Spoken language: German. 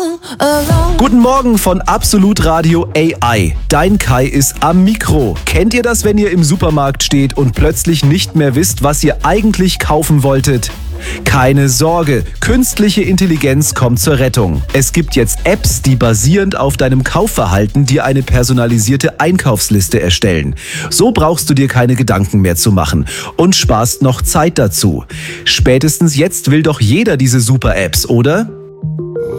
Guten Morgen von Absolut Radio AI. Dein Kai ist am Mikro. Kennt ihr das, wenn ihr im Supermarkt steht und plötzlich nicht mehr wisst, was ihr eigentlich kaufen wolltet? Keine Sorge, künstliche Intelligenz kommt zur Rettung. Es gibt jetzt Apps, die basierend auf deinem Kaufverhalten dir eine personalisierte Einkaufsliste erstellen. So brauchst du dir keine Gedanken mehr zu machen und sparst noch Zeit dazu. Spätestens jetzt will doch jeder diese Super-Apps, oder?